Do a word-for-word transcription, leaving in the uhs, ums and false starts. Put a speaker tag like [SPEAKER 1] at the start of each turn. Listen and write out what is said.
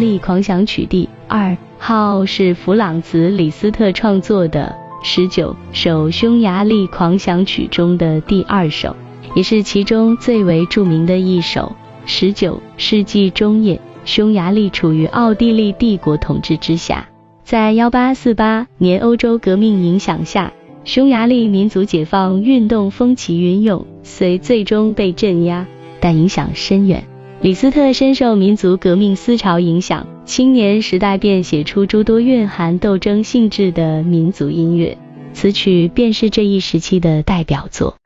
[SPEAKER 1] 利狂想曲第二号是弗朗茨·李斯特创作的十九首匈牙利狂想曲中的第二首，也是其中最为著名的一首。十九世纪中叶，匈牙利处于奥地利帝国统治之下，在一八四八年欧洲革命影响下，匈牙利民族解放运动风起云涌，虽最终被镇压，但影响深远。李斯特深受民族革命思潮影响，青年时代便写出诸多蕴含斗争性质的民族音乐，此曲便是这一时期的代表作。